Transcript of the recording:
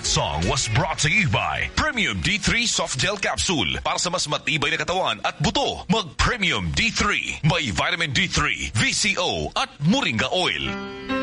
song was brought to you by Premium D3 Soft Gel Capsule. Para sa mas matibay na katawan at buto, mag Premium D3. May vitamin D3, VCO at Moringa Oil.